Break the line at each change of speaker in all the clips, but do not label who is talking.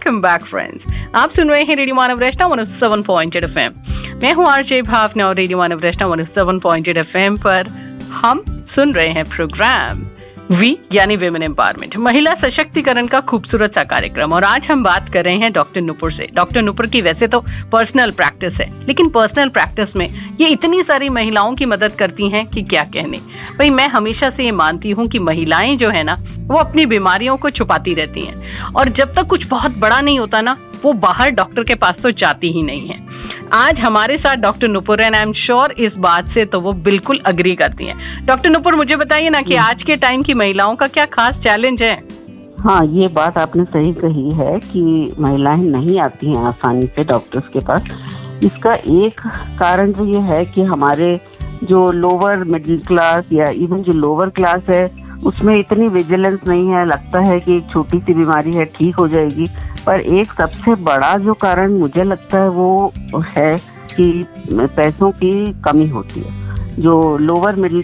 Welcome back friends. आप सुन रहे हैं रेडियो मानव रचना 107.8 FM। मैं हूं आरजे भावना और रेडियो मानव रचना 107.8 FM पर हम सुन रहे हैं प्रोग्राम वी यानी विमेन एम्पावरमेंट, महिला सशक्तिकरण का खूबसूरत सा कार्यक्रम। और आज हम बात कर रहे हैं डॉक्टर नुपुर से। डॉक्टर नुपुर की वैसे तो पर्सनल प्रैक्टिस है, लेकिन पर्सनल प्रैक्टिस में ये इतनी सारी महिलाओं की मदद करती हैं कि क्या कहने। भाई मैं हमेशा से ये मानती हूँ कि महिलाएं जो है ना, वो अपनी बीमारियों को छुपाती रहती हैं, और जब तक कुछ बहुत बड़ा नहीं होता ना, वो बाहर डॉक्टर के पास तो जाती ही नहीं है। आज हमारे साथ doctor Nupur and I am sure इस बात से तो वो बिल्कुल अग्री करती हैं। डॉक्टर नुपुर, मुझे बताइए ना कि आज के टाइम की महिलाओं का क्या खास चैलेंज है?
हाँ, ये बात आपने सही कही है कि महिलाएं नहीं आती हैं आसानी से डॉक्टर्स के पास। इसका एक कारण तो ये है कि हमारे जो लोअर मिडिल क्लास या इवन जो लोअर क्लास है उसमें इतनी विजिलेंस नहीं है। लगता है कि एक छोटी सी बीमारी है, ठीक हो जाएगी। पर एक सबसे बड़ा जो कारण मुझे लगता है वो है कि पैसों की कमी होती है। जो लोअर मिडिल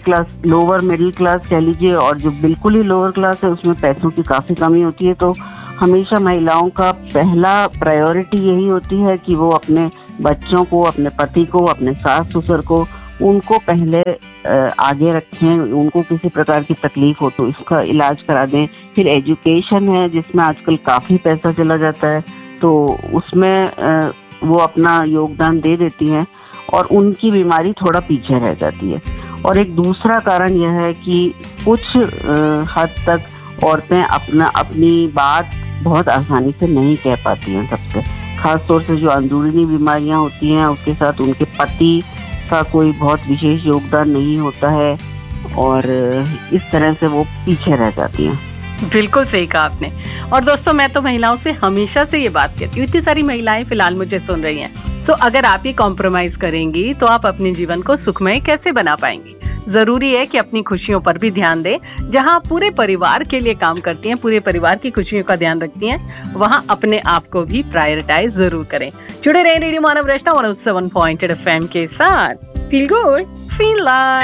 क्लास कह लीजिए, और जो बिल्कुल ही लोअर क्लास है उसमें पैसों की काफ़ी कमी होती है। तो हमेशा महिलाओं का पहला प्रायोरिटी यही होती है कि वो अपने बच्चों को, अपने पति को, अपने सास ससुर को, उनको पहले आगे रखें। उनको किसी प्रकार की तकलीफ हो तो इसका इलाज करा दें। फिर एजुकेशन है जिसमें आजकल काफ़ी पैसा चला जाता है, तो उसमें वो अपना योगदान दे देती हैं और उनकी बीमारी थोड़ा पीछे रह जाती है। और एक दूसरा कारण यह है कि कुछ हद तक औरतें अपनी बात बहुत आसानी से नहीं कह पाती हैं। सबसे खास तौर से जो अंदरूनी बीमारियां होती हैं उसके साथ उनके पति का कोई बहुत विशेष योगदान नहीं होता है, और इस तरह से वो पीछे रह जाती हैं।
बिल्कुल सही कहा आपने। और दोस्तों, मैं तो महिलाओं से हमेशा से ये बात कहती हूँ, इतनी सारी महिलाएं फिलहाल मुझे सुन रही हैं, तो अगर आप ये कॉम्प्रोमाइज करेंगी तो आप अपने जीवन को सुखमय कैसे बना पाएंगी? जरूरी है कि अपनी खुशियों पर भी ध्यान दें। जहां आप पूरे परिवार के लिए काम करती हैं, पूरे परिवार की खुशियों का ध्यान रखती हैं, वहां अपने आप को भी प्रायोरिटाइज जरूर करें। जुड़े रहें रेडियो मानव रचना 107.8 FM के साथ। Feel good, feel live.